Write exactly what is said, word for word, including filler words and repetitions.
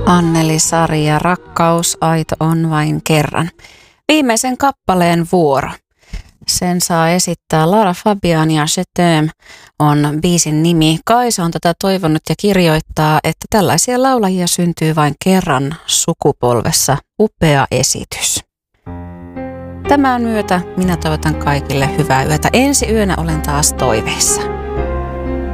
Anneli Sari ja Rakkaus aito on vain kerran. Viimeisen kappaleen vuoro. Sen saa esittää Lara Fabian ja Je t'aime on biisin nimi. Kaisa on tätä toivonut ja kirjoittaa, että tällaisia laulajia syntyy vain kerran sukupolvessa. Upea esitys. Tämän myötä minä toivotan kaikille hyvää yötä. Ensi yönä olen taas toiveissa.